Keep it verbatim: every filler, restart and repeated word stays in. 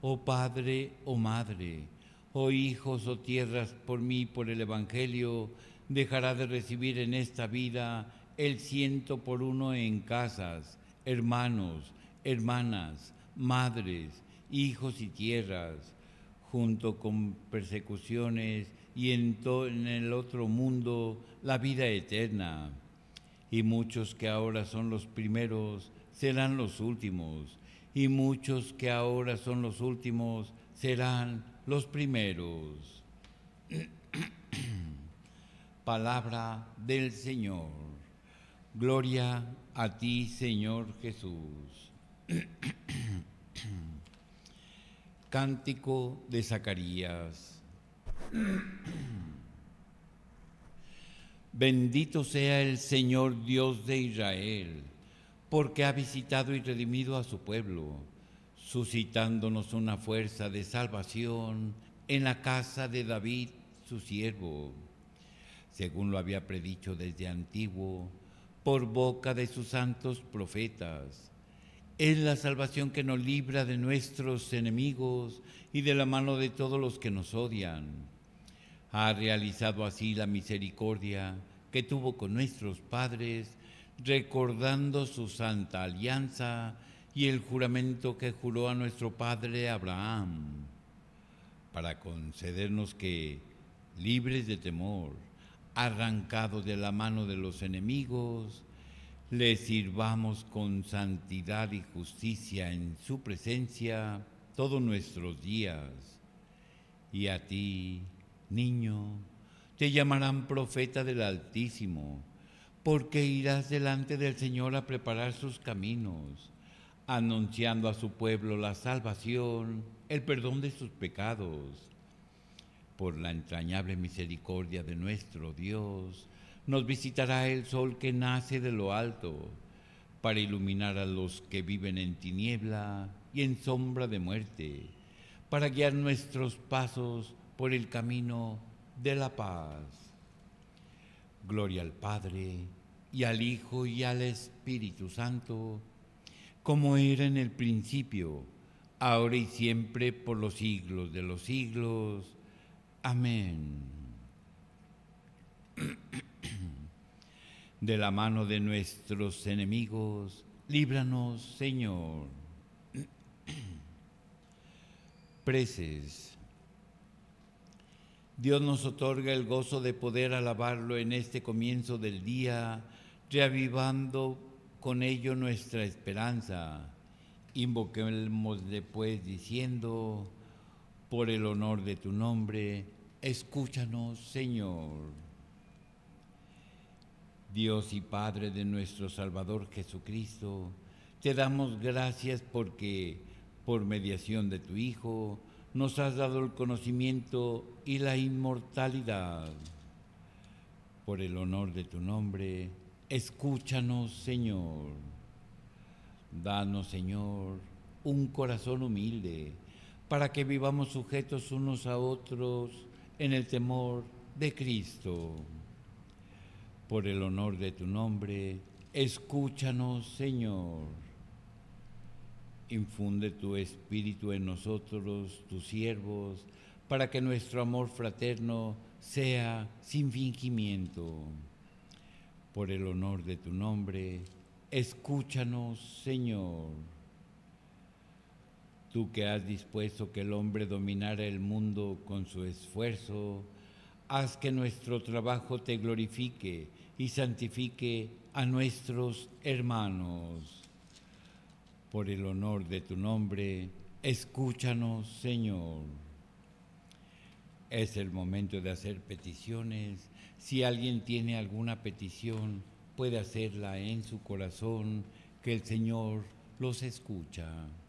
oh Padre, oh Madre, oh hijos o tierras por mí, por el Evangelio, dejará de recibir en esta vida el ciento por uno en casas, hermanos, hermanas, madres, hijos y tierras, junto con persecuciones y en, to- en el otro mundo la vida eterna. Y muchos que ahora son los primeros serán los últimos, y muchos que ahora son los últimos serán los primeros. Palabra del Señor. Gloria a ti, Señor Jesús. Cántico de Zacarías. Bendito sea el Señor Dios de Israel, porque ha visitado y redimido a su pueblo, suscitándonos una fuerza de salvación en la casa de David, su siervo, según lo había predicho desde antiguo, por boca de sus santos profetas. Es la salvación que nos libra de nuestros enemigos y de la mano de todos los que nos odian. Ha realizado así la misericordia que tuvo con nuestros padres, recordando su santa alianza y el juramento que juró a nuestro padre Abraham, para concedernos que, libres de temor, arrancados de la mano de los enemigos, le sirvamos con santidad y justicia en su presencia todos nuestros días. Y a ti, niño, te llamarán profeta del Altísimo, porque irás delante del Señor a preparar sus caminos, anunciando a su pueblo la salvación, el perdón de sus pecados. Por la entrañable misericordia de nuestro Dios, nos visitará el sol que nace de lo alto, para iluminar a los que viven en tiniebla y en sombra de muerte, para guiar nuestros pasos por el camino de la paz. Gloria al Padre, y al Hijo, y al Espíritu Santo, como era en el principio, ahora y siempre, por los siglos de los siglos. Amén. De la mano de nuestros enemigos, líbranos, Señor. Preces. Dios nos otorga el gozo de poder alabarlo en este comienzo del día, reavivando con ello nuestra esperanza. Invoquémosle pues diciendo: por el honor de tu nombre, escúchanos, Señor. Dios y Padre de nuestro Salvador Jesucristo, te damos gracias porque, por mediación de tu Hijo, nos has dado el conocimiento y la inmortalidad. Por el honor de tu nombre, escúchanos, Señor. Danos, Señor, un corazón humilde, para que vivamos sujetos unos a otros en el temor de Cristo. Por el honor de tu nombre, escúchanos, Señor. Infunde tu espíritu en nosotros, tus siervos, para que nuestro amor fraterno sea sin fingimiento. Por el honor de tu nombre, escúchanos, Señor. Tú que has dispuesto que el hombre dominara el mundo con su esfuerzo, haz que nuestro trabajo te glorifique y santifique a nuestros hermanos. Por el honor de tu nombre, escúchanos, Señor. Es el momento de hacer peticiones. Si alguien tiene alguna petición, puede hacerla en su corazón, que el Señor los escucha.